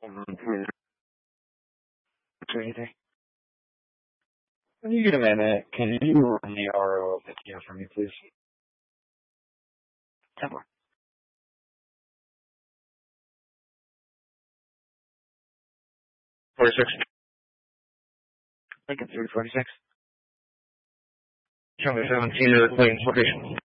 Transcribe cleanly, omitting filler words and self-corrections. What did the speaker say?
Anything. When you get a minute, can you run the RO of the TF for me, please? 10 more. 46. Lincoln 346. Jungle 17 to the Clayton's location.